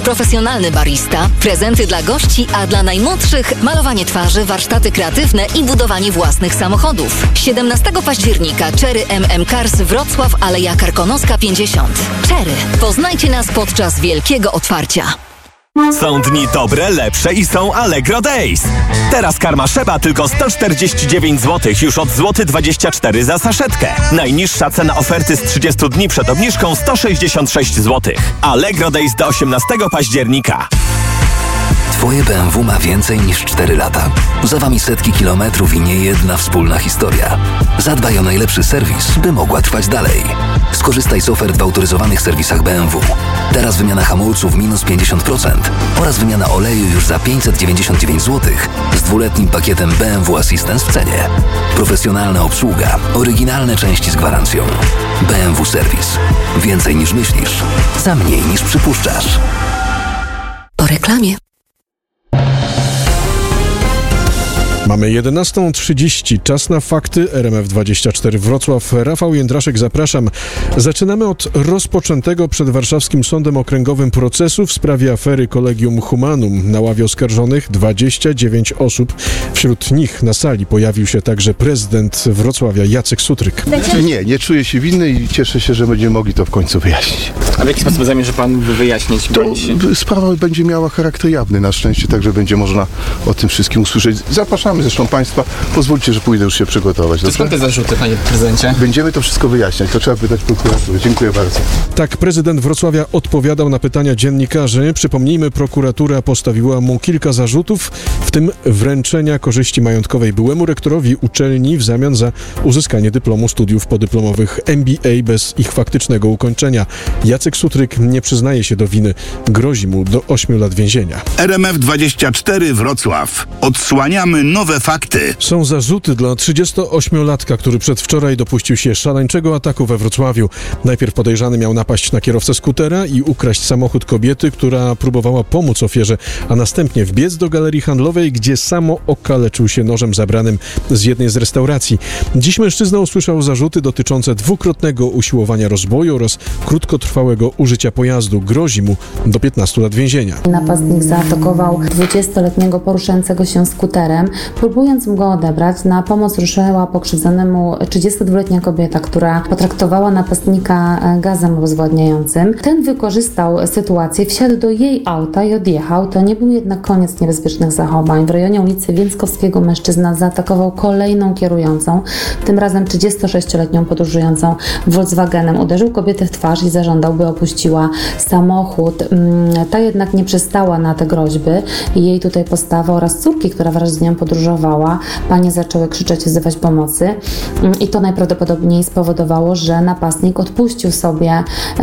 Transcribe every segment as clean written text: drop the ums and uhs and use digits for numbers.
profesjonalny barista, prezenty dla gości, a dla najmłodszych malowanie twarzy, warsztaty kreatywne i budowanie własnych samochodów. 17 października Cherry MM Cars Wrocław, Aleja Karkonoska 50. Cherry. Poznajcie nas podczas wielkiego otwarcia. Są dni dobre, lepsze i są Allegro Days. Teraz karma Szeba tylko 149 zł, już od złoty 24 za saszetkę. Najniższa cena oferty z 30 dni przed obniżką 166 zł. Allegro Days do 18 października. Twoje BMW ma więcej niż 4 lata. Za wami setki kilometrów i niejedna wspólna historia. Zadbaj o najlepszy serwis, by mogła trwać dalej. Skorzystaj z ofert w autoryzowanych serwisach BMW. Teraz wymiana hamulców minus 50% oraz wymiana oleju już za 599 zł z 2-letnim pakietem BMW Assistance w cenie. Profesjonalna obsługa, oryginalne części z gwarancją. BMW Serwis. Więcej niż myślisz, za mniej niż przypuszczasz. Po reklamie. Mamy 11:30. Czas na fakty. RMF24 Wrocław. Rafał Jędraszek, zapraszam. Zaczynamy od rozpoczętego przed Warszawskim Sądem Okręgowym procesu w sprawie afery Collegium Humanum. Na ławie oskarżonych 29 osób. Wśród nich na sali pojawił się także prezydent Wrocławia Jacek Sutryk. Nie czuję się winny i cieszę się, że będziemy mogli to w końcu wyjaśnić. A w jaki sposób zamierza pan wyjaśnić? Sprawa będzie miała charakter jawny na szczęście, także będzie można o tym wszystkim usłyszeć. Zapraszamy zresztą Państwa. Pozwólcie, że pójdę już się przygotować. To skąd te zarzuty, panie prezydencie? Będziemy to wszystko wyjaśniać. To trzeba pytać prokuratury. Dziękuję bardzo. Tak, prezydent Wrocławia odpowiadał na pytania dziennikarzy. Przypomnijmy, prokuratura postawiła mu kilka zarzutów, w tym wręczenia korzyści majątkowej byłemu rektorowi uczelni w zamian za uzyskanie dyplomu studiów podyplomowych MBA bez ich faktycznego ukończenia. Jacek Sutryk nie przyznaje się do winy. Grozi mu do 8 lat więzienia. RMF24 Wrocław. Odsłaniamy nowe fakty. Są zarzuty dla 38-latka, który przedwczoraj dopuścił się szaleńczego ataku we Wrocławiu. Najpierw podejrzany miał napaść na kierowcę skutera i ukraść samochód kobiety, która próbowała pomóc ofierze, a następnie wbiec do galerii handlowej, gdzie samo okaleczył się nożem zabranym z jednej z restauracji. Dziś mężczyzna usłyszał zarzuty dotyczące dwukrotnego usiłowania rozboju oraz krótkotrwałego użycia pojazdu. Grozi mu do 15 lat więzienia. Napastnik zaatakował 20-letniego poruszającego się skuterem. Próbując mu go odebrać, na pomoc ruszyła pokrzywdzonemu 32-letnia kobieta, która potraktowała napastnika gazem obezwładniającym. Ten wykorzystał sytuację, wsiadł do jej auta i odjechał. To nie był jednak koniec niebezpiecznych zachowań. W rejonie ulicy Więckowskiego mężczyzna zaatakował kolejną kierującą, tym razem 36-letnią podróżującą Volkswagenem. Uderzył kobietę w twarz i zażądał, by opuściła samochód. Ta jednak nie przystała na te groźby i jej tutaj postawa oraz córki, która wraz z nią podróżowała. Panie zaczęły krzyczeć, wzywać pomocy i to najprawdopodobniej spowodowało, że napastnik odpuścił sobie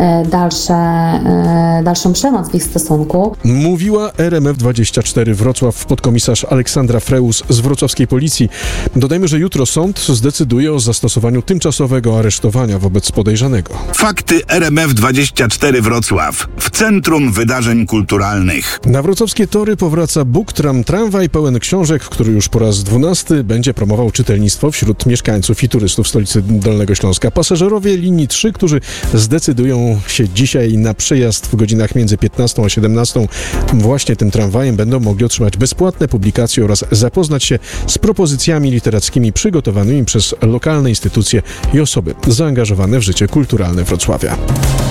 dalszą przemoc w ich stosunku. Mówiła RMF24 Wrocław podkomisarz Aleksandra Freus z wrocławskiej policji. Dodajmy, że jutro sąd zdecyduje o zastosowaniu tymczasowego aresztowania wobec podejrzanego. Fakty RMF24 Wrocław. W centrum wydarzeń kulturalnych. Na wrocławskie tory powraca Buk-Tram, tramwaj pełen książek, który już po raz 12 będzie promował czytelnictwo wśród mieszkańców i turystów stolicy Dolnego Śląska. Pasażerowie linii 3, którzy zdecydują się dzisiaj na przejazd w godzinach między 15 a 17 właśnie tym tramwajem, będą mogli otrzymać bezpłatne publikacje oraz zapoznać się z propozycjami literackimi przygotowanymi przez lokalne instytucje i osoby zaangażowane w życie kulturalne Wrocławia.